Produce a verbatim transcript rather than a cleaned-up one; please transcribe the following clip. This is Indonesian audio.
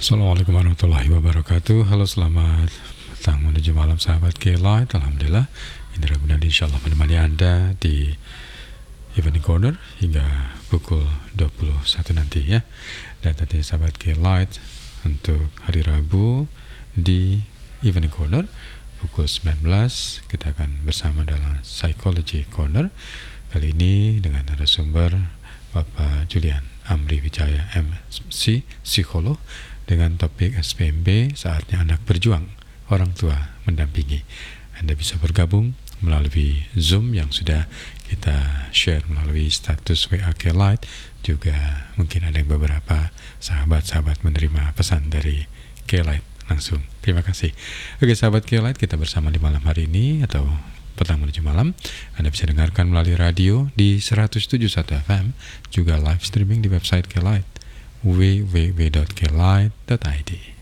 Assalamualaikum warahmatullahi wabarakatuh. Halo, selamat petang menuju malam sahabat K-Light. Alhamdulillah, Indra Gunadi insyaallah menemani Anda di Evening Corner hingga pukul dua puluh satu nanti ya. Dan tadi sahabat K-Light, untuk hari Rabu di Evening Corner pukul sembilan belas kita akan bersama dalam Psychology Corner. Kali ini dengan narasumber Bapak Julian Amri Wijaya M C, psikolog, dengan topik S P M B, saatnya anak berjuang, orang tua mendampingi. Anda bisa bergabung melalui Zoom yang sudah kita share melalui status W A K-Light. Juga mungkin ada yang beberapa sahabat-sahabat menerima pesan dari K-Light langsung. Terima kasih. Oke sahabat K-Light, kita bersama di malam hari ini atau petang menuju malam. Anda bisa dengarkan melalui radio di seratus tujuh puluh satu F M, juga live streaming di website K-Light w w w dot k light dot i d.